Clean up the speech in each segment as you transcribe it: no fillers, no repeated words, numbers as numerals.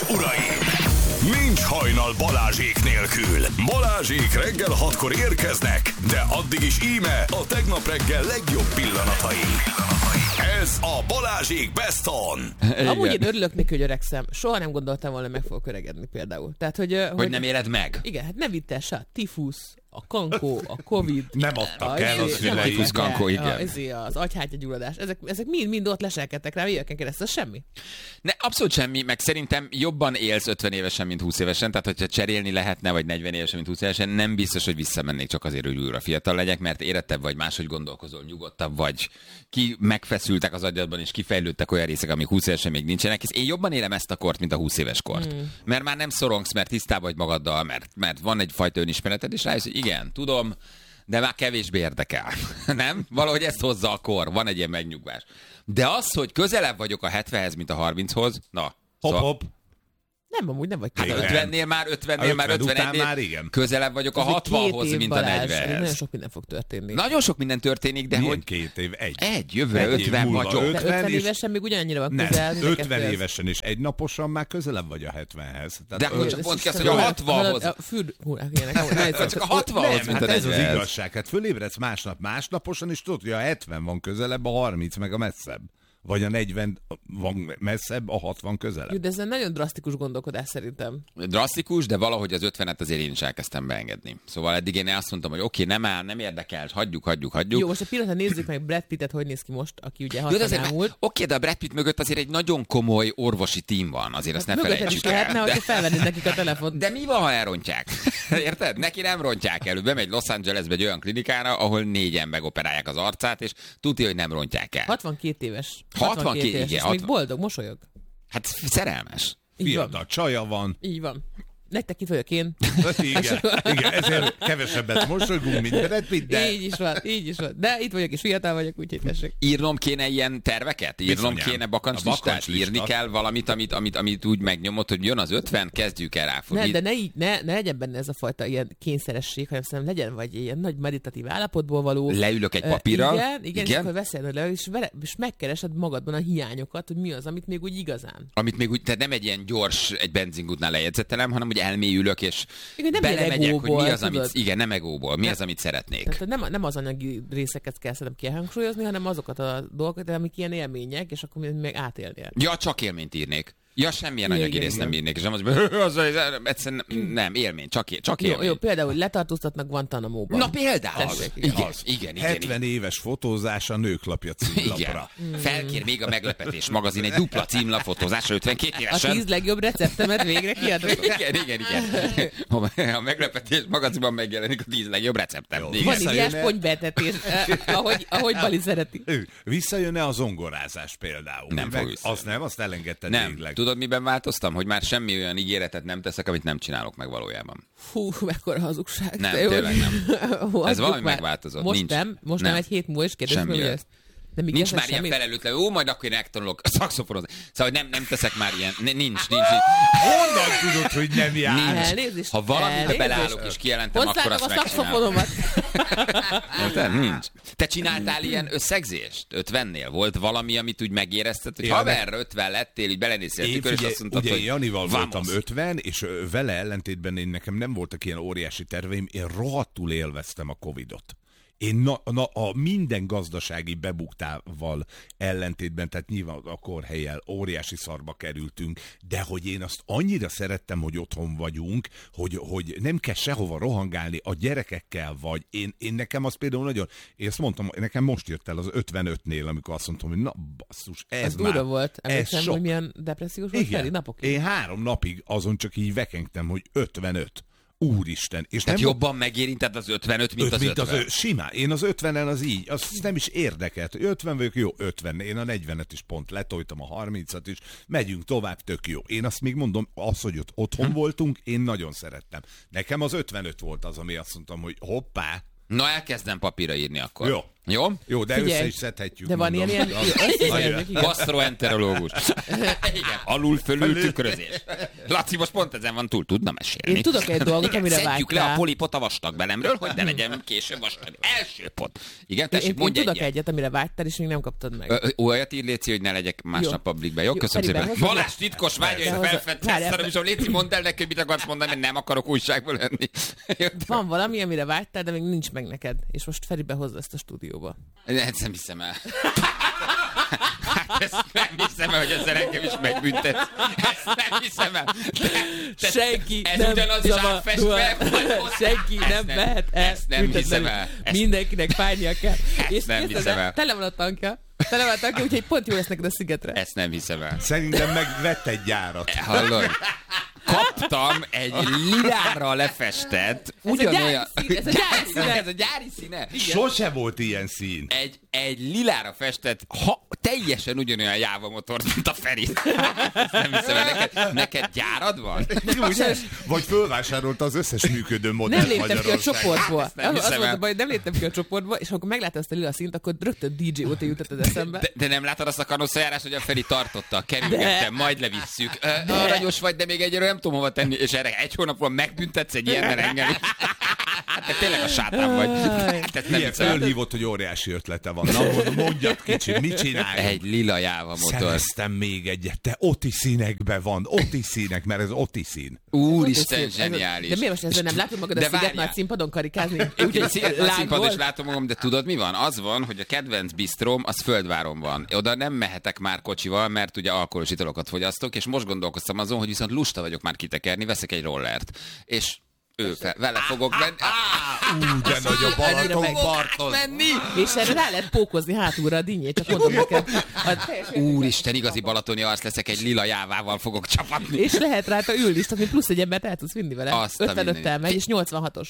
uraim! Nincs hajnal Balázsék nélkül. Balázsék reggel 6-kor érkeznek, de addig is íme a tegnap reggel legjobb pillanatai. Ez a Balázsék Best On. Amúgy én örülök neki, hogy öregszem. Soha nem gondoltam volna, meg fogok öregedni például. Tehát, hogy nem éled meg? Igen, hát ne vitt el se a tifusz, a kankó, a covid. Nem adtak el a szülei. Tifusz, kankó, igen. Az agyhártyagyulladás. Ezek mind ott leselkedtek rá éveken keresztül. Semmi. Ne, abszolút semmi, meg szerintem jobban élsz 50 évesen, mint 20 évesen, tehát hogyha cserélni lehetne, vagy 40 évesen, mint 20 évesen, nem biztos, hogy visszamennék csak azért, hogy újra fiatal legyek, mert érettebb vagy, máshogy gondolkozol, nyugodtabb vagy, ki megfeszültek az agyadban, és kifejlődtek olyan részek, amik 20 évesen még nincsenek, és én jobban élem ezt a kort, mint a 20 éves kort. Mert már nem szorongsz, mert tisztában vagy magaddal, mert van egyfajta önismereted, és rájössz, hogy igen, tudom, de már kevésbé érdekel. Nem? Valahogy ezt hozza a kor, van egy ilyen megnyugvás. De az, hogy közelebb vagyok a 70-hez, mint a 30-hoz, na. Hopp. Nem, amúgy nem vagy Hát közelebb. 50-nél már, 51-nél már igen. közelebb vagyok a 60-hoz, mint a 40-hez. Nagyon sok minden fog történni. Nagyon sok minden történik, de milyen hogy... 2 év? Jövőre 50 vagyok. De 50 évesen még ugyanannyira van közel. Nem, 50 évesen és egynaposan már közelebb vagy a 70-hez. De akkor csak pont kezd, hogy a 60-hoz. Csak a 60-hoz, mint a ez az 40-hez. igazság. Hát fölébredsz másnaposan, és tudod, hogy a 70 van közelebb, a 30 meg a messzebb. Vagy a 40 van messzebb, a 60 közelebb. Jó, de ez egy nagyon drasztikus gondolkodás szerintem. Drasztikus, de valahogy az 50-et azért én is elkezdtem beengedni. Szóval eddig én azt mondtam, hogy oké, nem áll, nem érdekel, hagyjuk. Jó, most a pillanatra nézzük meg Brad Pittet, hogy néz ki most, aki ugye 60 elmúlt. Oké, de a Brad Pitt mögött azért egy nagyon komoly orvosi tím van, azért azt ne felejtsük is lehetne, hogyha felvennéd nekik a telefont. De mi van, ha elrontják? Érted? Neki nem rontják el. Bemegy Los Angelesbe egy olyan klinikára, ahol 4-en megoperálják az arcát, és tudja, hogy nem rontják el. 62 éves. 62 éves, és még boldog, mosolyog. Hát szerelmes. Fiatal csaja van. Így van. Nektek itt vagyok én. Igen, ezért kevesebbet mosolygunk, mint Brad Pitt, de... Így is van. De itt vagyok, és fiatal vagyok, úgyhogy tessék. Írnom kéne ilyen terveket? Írnom kéne bakancslistát? Írni kell valamit, amit úgy megnyomod, hogy jön az 50, kezdjük el ráfogni. De ne legyen benne ez a fajta ilyen kényszeresség, hanem szerintem legyen vagy ilyen nagy meditatív állapotból való. Leülök egy papírral. Igen. És akkor veszel le, és megkeresed magadban a hiányokat, hogy mi az, amit még úgy igazán. Amit még úgy, tehát nem egy ilyen gyors, egy benzingútnál lejegyzetelem, hanem hogy elmélyülök, és igen, belemegyek, hogy mi az, tudod? amit... Igen, nem egóból. Mi az, amit szeretnék. Tehát nem az anyagi részeket kell szerintem kihangsúlyozni, hanem azokat a dolgokat, amik ilyen élmények, és akkor még átélnél. Ja, csak élményt írnék. Ja, semmilyen anyagi részt nem írnék, és nem az, egyszerűen nem, élmény, csak élmény. Jó, például letartóztatnak Guantanamo-ban. Na például. Igen. 70 éves fotózás a Nőklapja címlapra. Igen. Felkér még a Meglepetés magazin egy dupla címlapfotózásra 52 évesen. A 10 legjobb receptemet végre kiadva. Igen. A Meglepetés magazinban megjelenik a 10 legjobb receptem. Vaníliás ponybetetés, ahogy Bali szereti. Visszajön-e a zongorázás például? Nem fog vissza. Azt nem, azt elengedted nem. végleg. Tudod, miben változtam? Hogy már semmi olyan ígéretet nem teszek, amit nem csinálok meg valójában. Hú, mekkora hazugság. Nem, tényleg nem. Ez valami megváltozott. Most nem, egy hét múlva is kérdezik, hogy ezt. Nincs már ilyen felelőtlen, majd akkor én megtanulok szaxofonozni. Szóval nem teszek már ilyen, nincs. Honnan tudod, hogy nem jár? Elnézést. Ha valamibe beleállok és kijelentem, akkor azt megcsinálom. Nincs. Te csináltál ilyen összegzést? 50-nél? Volt valami, amit úgy megérezted, hogy haverra 50 lettél, így belenéztél a tükör, és azt mondtad, ugye hogy Janival voltam 50, és vele ellentétben nekem nem voltak ilyen óriási terveim, én rohadtul élveztem a Covidot. Én a minden gazdasági bebuktával ellentétben, tehát nyilván a kórhellyel óriási szarba kerültünk, de hogy én azt annyira szerettem, hogy otthon vagyunk, hogy nem kell sehova rohangálni, a gyerekekkel vagy. Én nekem az például nagyon, én ezt mondtam, nekem most jött el az 55-nél, amikor azt mondtam, hogy na basszus, ez már. Durva volt, emlékszem, hogy milyen depressziós volt Feri napokig. Én 3 napig azon csak így vekengtem, hogy 55. Úristen. És tehát jobban megérinted az 55, mint az 50? Simán. Én az 50-en az így. Az nem is érdekelt. 50 vagyok, jó, 50. Én a 40-et is pont letoltam, a 30-at is. Megyünk tovább, tök jó. Én azt még mondom, az, hogy ott otthon voltunk, én nagyon szerettem. Nekem az 55 volt az, ami azt mondtam, hogy hoppá. Na, elkezdem papírra írni akkor. Jó. Jó? Jó, de Figyelj, össze is szedhetjük. de van mondom. ilyen összeszerelők, igen. Gasztroenterológus. Igen, alul-fölül tükrözés. Laci most pont ezen van túl, tudna mesélni. Én tudok egy dolgot, amire Szedjük le vágytál. a polipot a vastag belemről, hogy ne legyen később vastag. Első pont. Igen, tessék, Én mondj tudok egyet. egyet, amire vágytál, és még nem kaptad meg. Olyat ír, Léci, hogy ne legyek másnap publikbe. Jó, köszönöm Feriben, szépen. hozzad Balázs titkos vágyait Várjál, felfedeztem, és Léci, mondd el neki, hogy mit akarsz mondani, mert nem akarok újságból lenni. Van valami, amire vágytál, de még nincs meg neked. És most Feribe hozza ezt a stúdióba. Ezt nem hiszem el. Ezt nem hiszem el, hogy ezzel engem is megbüntetsz. Ezt nem hiszem el. Senki ez nem ugyanaz is szabad, átfestve, vagy senki nem vehet el. Ezt nem hiszem el. Mindenkinek fájnia kell. És nem képzeld hiszem el, el. Tele van a tankja. Úgyhogy pont jó lesz neked a szigetre. Ezt nem hiszem el. Szerintem megvett egy gyárat. Hallod? Kaptam egy lilára lefestett, ugyanolyan... Ez a gyári színe. Ez a gyári színe? Sose volt ilyen szín. Egy lilára festett, teljesen ugyanolyan Jáva motort, mint a Feri. Ezt nem hiszem el. Neked gyárad van? Vagy fölvásárolta az összes működő modellt Nem léptem ki a csoportból. nem Az hiszem volt el. a baj, hogy nem léptem ki a csoportból, és akkor meglátod ezt a lila színt, akkor rögtön DJ OT jutott az eszembe. De nem látod azt a kanosszajárást, hogy a Feri tartotta, kerülgettem, majd levisszük. Aranyos vagy, de még egyre nem tudom hova tenni, és erre egy hónapon megbüntetsz egy ilyennel engem is. Hát te tényleg a sátán vagy. Hát ezt nem Ilyen hiszem el. fölhívott, hogy óriási ötlete van. Na, mondjad kicsi, mit csinálj? Egy lila Jáva motor. Szereztem még egyet. Te Oti színekben van. Oti színek, mert ez Oti szín. Úristen, zseniális. De miért most ezzel nem látod magad a De Sziget várjál. Nagy színpadon karikázni? Úgyhogy a Sziget Nagy színpadon is lángol? látom magam, de tudod mi van? Az van, hogy a kedvenc bisztróm az Földváron van. Oda nem mehetek már kocsival, mert ugye alkoholos italokat fogyasztok, és most gondolkoztam azon, hogy viszont lusta vagyok már kitekerni, veszek egy rollert. És vele fogok menni. De nagy a Balaton parton. És erre rá lehet pókozni hátulra a dinnyét, csak mondom neked. Úristen, igazi balatoni arc leszek, egy lila Jávával fogok csapatni. És lehet rajta ülni, tehát még plusz egy embert el tudsz vinni vele. Azt a 55-tel megy, és 86-os.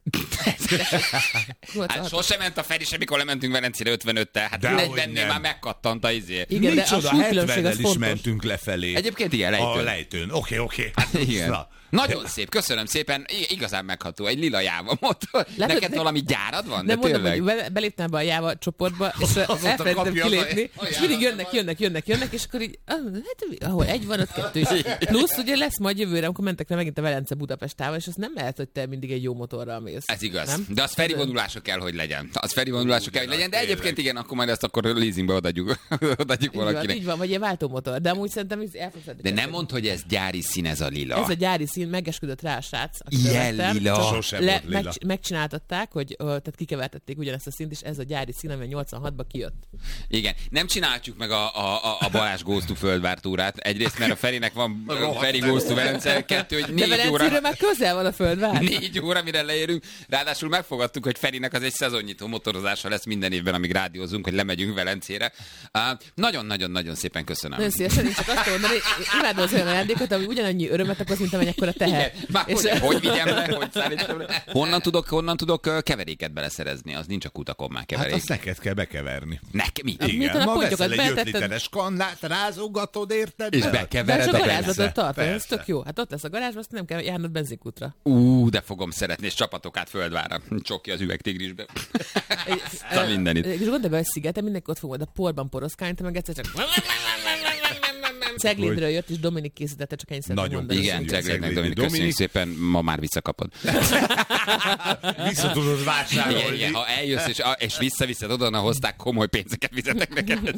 Hát sosem ment a Feri, semikor lementünk Velencére 55-tel. Hát Dehogy 40-nél nem. már megkattant a izé. Igen, de a Micsoda, súlykülönbség az 70-nel is fontos. mentünk lefelé. Egyébként igen, lejtőn. A lejtőn. Oké. Igen. Na. Nagyon szép, köszönöm szépen, igazán megható, egy lila Jáva motor. Látod, Neked de- valami gyárad van? Nem De mondom, tényleg? hogy beléptem be a Jáva csoportba, és elfelejtettem kapja kilépni, az- és mindig jönnek, és akkor így, hát, ahol egy van, ott kettő is. Plusz ugye lesz majd jövőre, amikor mentek le megint a Velence Budapest távol, és az nem lehet, hogy te mindig egy jó motorral mész. Ez igaz. Nem? De az Feri vonulása kell, hogy legyen. Az Feri vonulása kell, hogy legyen, de egyébként igen, akkor majd ezt akkor leasingbe odaadjuk valakinek. Így van, vagy ilyen váltómotor, de amúgy szerintem el fogsz De nem mondd, hogy ez gyári szín, ez a lila. Ez a gyári szín, megesküdött rá a srác. akit Ilyen követtem, lila. csak Sosem volt lila. megcsináltatták, hogy tehát kikevertették ugyanezt a színt, és ez a gyári szín, ami 86-ba kijött. Igen, nem csináljuk meg a Balázs Goes to Földvár túrát. Egyrészt, mert a Ferinek van Feri Goes to Velence, kettő, hogy De 4 óra. Velencéről már közel van a földvár. 4 óra, mire leérünk. Ráadásul megfogadtuk, hogy Ferinek az egy szezonnyitó motorozása lesz minden évben, amíg rádiózunk, hogy lemegyünk Velencére. Nagyon-nagyon-nagyon szépen köszönöm. Nagyon szívesen, én csak azt mondani, imádom az olyan ajándékot, ami ugyanannyi örömet okoz, mint amennyekora teher. Igen, már hogy vigyem le, hogy szállítsam le. Honnan tudok keveréket beleszerezni? Az nincs a kutakon már Hát keverék. azt neked kell bekeverni. Mi? Miután a ma pontyokat veszel egy 5 beletetted- literes kannát, rázogatod, érted? És bele? De bekevered csak a a benzin. garázatot tartani, ez Persze. tök jó. Hát ott lesz a garázs, azt nem kell járnod benzinkútra. De fogom szeretni, és csapatok át Földvára. Csokki az üvegtigrisbe. A mindenit. És gondolj be, hogy Szigeten mindenki ott fog majd a porban poroszkálni, te meg egyszer csak... Ceglédről jött, és Dominik készítette, csak ennyit szeretném Nagyon mondani. Igen, Köszönjük, Ceglédnek, Ceglédi Dominik, köszönjük Dominik. szépen, ma már visszakapod. Vissza tudod vásárolni. Igen, ha eljössz és visszaviszed oda, hozták, komoly pénzeket fizetek neked.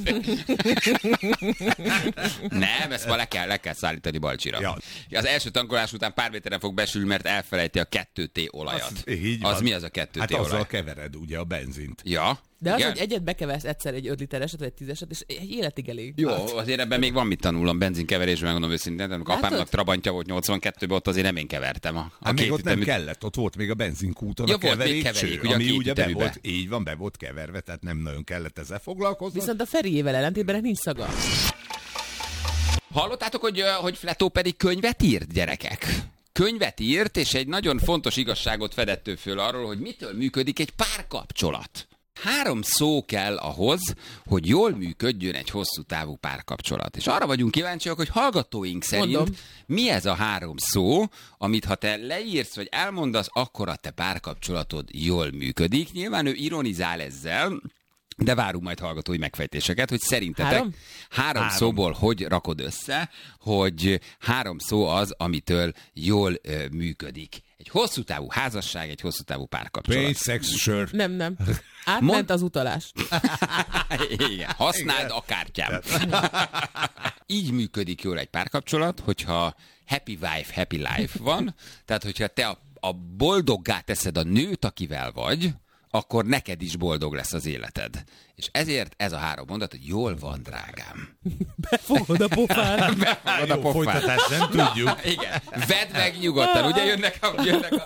Nem, ezt ma le kell szállítani Balcsira. Ja. Az első tankolás után pár méteren fog besülni, mert elfelejti a 2T olajat. Így Az van. mi az a 2T Hát olaj? azzal kevered ugye a benzint. Ja. De az, igen? hogy egyet bekeversz egyszer egy 5 litereset, vagy egy 10-eset, és egy életig elég. Jó, azért ebben még van mit tanulnom benzinkeverésben, megmondom őszintén. Amikor Látod? apámnak Trabantja volt 82-ben, ott azért nem én kevertem. A Hát még két ott nem ütemű- kellett, ott volt még a benzinkúton Ja, a volt még keverékcső, keverék, ugye a ami két ugye be üteműbe. volt, így van, be volt keverve, tehát nem nagyon kellett ezzel foglalkozni. Viszont a Feriével ellentétben nincs szaga. Hallottátok, hogy Fletó pedig könyvet írt, gyerekek? Könyvet írt, és egy nagyon fontos igazságot fedett ő föl arról, hogy mitől működik egy párkapcsolat. 3 szó kell ahhoz, hogy jól működjön egy hosszú távú párkapcsolat. És arra vagyunk kíváncsiak, hogy hallgatóink szerint Mondom. mi ez a 3 szó, amit ha te leírsz, vagy elmondasz, akkor a te párkapcsolatod jól működik. Nyilván ő ironizál ezzel, De várunk majd hallgatói megfejtéseket, hogy szerintetek három szóból hogy rakod össze, hogy 3 szó az, amitől jól működik. Egy hosszú távú házasság, egy hosszú távú párkapcsolat. Pénz, szex, sör. Nem. Átment az utalás. Igen, használd a kártyám. Így működik jól egy párkapcsolat, hogyha happy wife, happy life van, tehát hogyha te a boldoggá teszed a nőt, akivel vagy, akkor neked is boldog lesz az életed. És ezért ez a 3 mondat, hogy jól van, drágám. Befogod a pofára. Befogod a pofára. Folytatást nem tudjuk. Igen. Vedd meg nyugodtan, ugye jönnek a...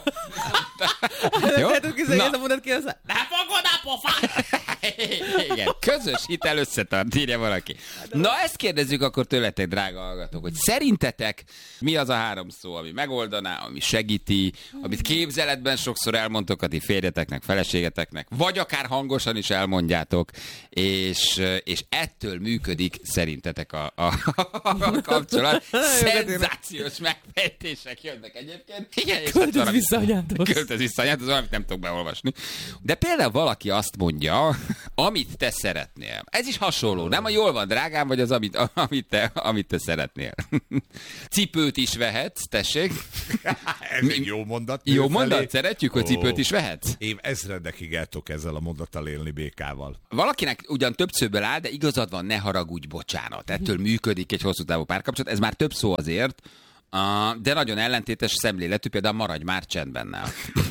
Jó? Ez a mondat kérdez, befogod a pofára. Igen, közös hitel összetart, írja valaki. Na, ezt kérdezzük akkor tőletek, drága hallgatók, hogy szerintetek mi az a 3 szó, ami megoldaná, ami segíti, amit képzeletben sokszor elmondtok a ti férjeteknek, feleségeteknek, vagy akár hangosan is elmondjátok, és ettől működik szerintetek a kapcsolat. Szenzációs megfejtések jönnek egyébként. Igen, költöz vissza anyádhoz. Költöz vissza anyádhoz, amit nem tudok beolvasni. De például valaki azt mondja, amit te szeretnél. Ez is hasonló, nem a jól van, drágám, vagy az, amit te szeretnél. Cipőt is vehetsz, tessék. Ez egy jó mondat. Jó mondat, szeretjük, hogy cipőt is vehetsz. Én ezredekig el tudok ezzel a mondattal élni békával. Valakinek ugyan több szőből áll, de igazad van, ne haragudj, bocsánat. Ettől működik egy hosszú távú párkapcsolat. Ez már több szó azért, de nagyon ellentétes szemléletű, például maradj már csendben nála.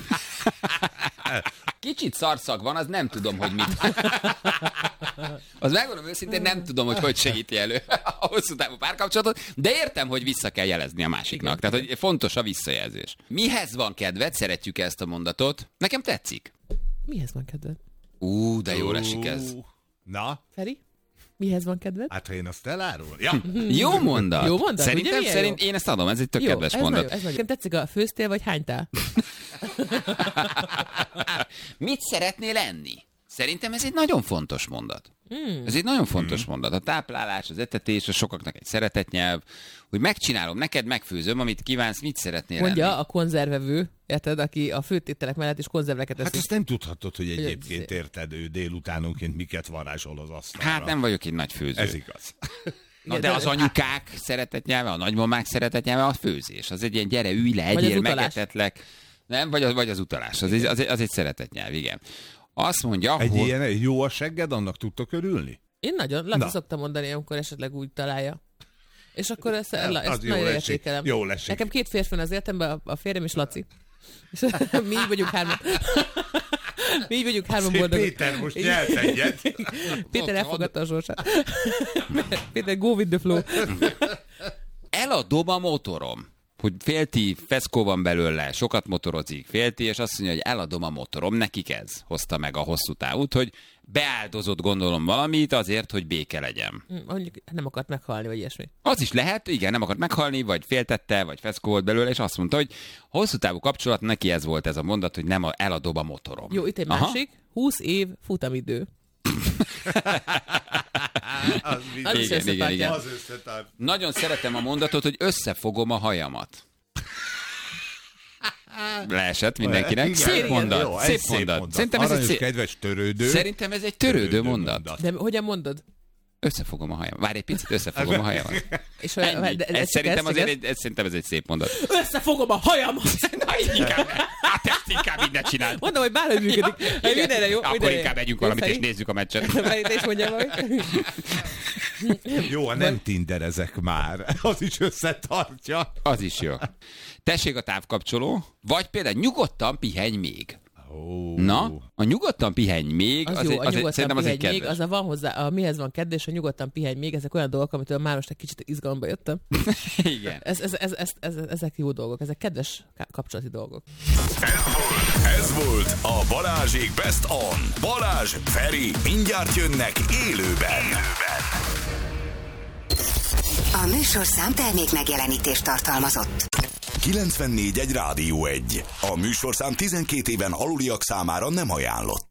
Kicsit szarszag van, az nem tudom, hogy mit. Az megmondom őszintén, nem tudom, hogy segíti elő a hosszú távú párkapcsolatot, de értem, hogy vissza kell jelezni a másiknak. Tehát, hogy fontos a visszajelzés. Mihez van kedved? Szeretjük ezt a mondatot. Nekem tetszik. Mihez van kedved? De jól esik ez. Na? Feri? Mihez van kedved? Hát, ha én azt elárul. Ja. Jó mondat. Jó mondat, Szerintem jó? én ezt adom, ez egy tök kedves mondat. Ez nagyon. Tetszik a főztél vagy hánytál? Mit szeretnél enni? Szerintem ez egy nagyon fontos mondat. Ez egy nagyon fontos mondat. A táplálás, az etetés, a sokaknak egy szeretetnyelv, hogy megcsinálom, neked megfőzöm, amit kívánsz, mit szeretnél mondja enni. A konzervevő, érted, aki a főtételek mellett is konzerveket eszik. Hát azt nem tudhatod, hogy egyébként érted, ő délutánonként miket varázsol az asztalra. Hát nem vagyok egy nagy főző. Ez igaz. Na, de az anyukák szeretetnyelve, a nagymamák szeretetnyelve a főzés. Az egy ilyen gyere, ülj le, egyél, megetetlek. Nem, vagy az utalás. Az egy szeretetnyelv, igen. Azt mondja, egy ilyen jó a segged, annak tudtok örülni? Én nagyon, szoktam mondani, amikor esetleg úgy találja. És akkor ezt nagyon értékelem. Jól esik. Nekem 2 férfi van az életemben, a férjem és Laci. És mi így vagyunk 3-an. Mi így vagyunk 3 boldogok. Péter most nyelt egyet. Péter elfogadta a sorsát. Péter, go with the flow. Eladom a motorom. Hogy félti, feszkó van belőle, sokat motorozik, félti, és azt mondja, hogy eladom a motorom, nekik ez hozta meg a hosszú távút, hogy beáldozott gondolom valamit azért, hogy béke legyen. Mondjuk nem akart meghalni, vagy ilyesmi. Az is lehet, igen, nem akart meghalni, vagy féltette, vagy feszkó volt belőle, és azt mondta, hogy hosszú távú kapcsolat, neki ez volt ez a mondat, hogy nem eladom a motorom. Jó, itt egy másik, 20 év futamidő. Igen. Az összetart. Nagyon szeretem a mondatot, hogy összefogom a hajamat. Leesett mindenkinek. Szép mondat. Jó, szép mondat. Szerintem ez egy kedves törődő. Szerintem ez egy törődő mondat. De hogyan mondod? Összefogom a hajam. Várj egy picit, összefogom a hajamat. És szerintem ez egy szép mondat. Összefogom a hajamat! Na, inkább. Hát ezt inkább így ne csináld. Mondom, hogy bárhogy működik. Mindenre jó. Akkor inkább megyünk valamit, és nézzük a meccset. Te is mondjam valamit. Jó, nem tinderezek már. Az is összetartja. Az is jó. Tessék a távkapcsoló, vagy például nyugodtan pihenj még. Na, a nyugodtan pihenj még, az jó, szerintem az egy kedves. még, az a van hozzá, a mihez van kedves, a nyugodtan pihenj még, ezek olyan dolgok, amitől már most egy kicsit izgalomba jöttem. Igen. Ezek jó dolgok, ezek kedves kapcsolati dolgok. Ez volt a Balázsék Best On. Balázs, Feri, mindjárt jönnek élőben. A műsorszám termék megjelenítést tartalmazott. 94.1 Rádió 1. A műsorszám 12 éven aluliak számára nem ajánlott.